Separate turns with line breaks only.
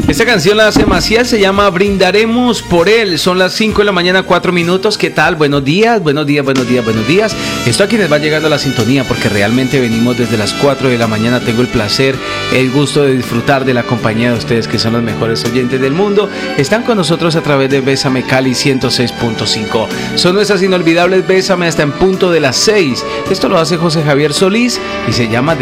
Esta canción la hace Maciel, se llama Brindaremos por él. Son las 5 de la mañana, 4 minutos. ¿Qué tal? Buenos días, buenos días, buenos días, buenos días. Esto a quienes va llegando a la sintonía, porque realmente venimos desde las 4 de la mañana. Tengo el placer, el gusto de disfrutar de la compañía de ustedes, que son los mejores oyentes del mundo. Están con nosotros a través de Bésame Cali 106.5. Son nuestras inolvidables Bésame hasta en punto de las 6. Esto lo hace José Javier Solís y se llama